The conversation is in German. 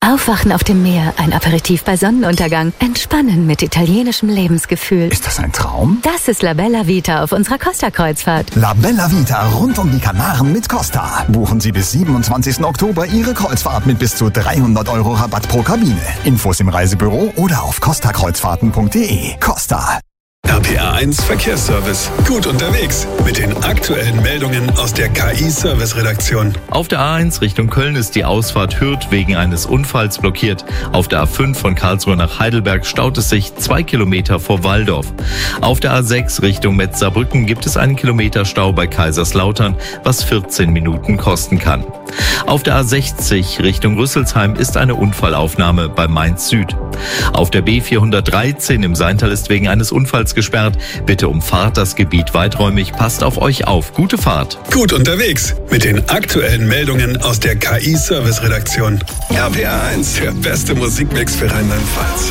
Aufwachen auf dem Meer, ein Aperitif bei Sonnenuntergang, entspannen mit italienischem Lebensgefühl. Ist das ein Traum? Das ist La Bella Vita auf unserer Costa-Kreuzfahrt. La Bella Vita rund um die Kanaren mit Costa. Buchen Sie bis 27. Oktober Ihre Kreuzfahrt mit bis zu 300 € Rabatt pro Kabine. Infos im Reisebüro oder auf costakreuzfahrten.de. Costa. RPR1 Verkehrsservice. Gut unterwegs mit den aktuellen Meldungen aus der KI-Service-Redaktion. Auf der A1 Richtung Köln ist die Ausfahrt Hürth wegen eines Unfalls blockiert. Auf der A5 von Karlsruhe nach Heidelberg staut es sich 2 Kilometer vor Walldorf. Auf der A6 Richtung Metz-Saarbrücken gibt es 1 Kilometer Stau bei Kaiserslautern, was 14 Minuten kosten kann. Auf der A60 Richtung Rüsselsheim ist eine Unfallaufnahme bei Mainz Süd. Auf der B413 im Seintal ist wegen eines Unfalls gesperrt. Bitte umfahrt das Gebiet weiträumig. Passt auf euch auf. Gute Fahrt. Gut unterwegs mit den aktuellen Meldungen aus der KI-Service-Redaktion. RPR1, der beste Musikmix für Rheinland-Pfalz.